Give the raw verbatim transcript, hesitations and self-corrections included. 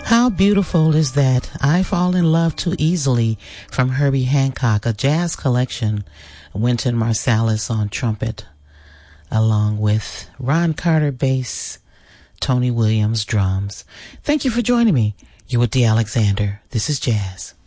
How beautiful is that? I Fall in Love Too Easily from Herbie Hancock, a jazz collection. Wynton Marsalis on trumpet, along with Ron Carter bass, Tony Williams drums. Thank you for joining me. You're with Dee Alexander. This is Jazz.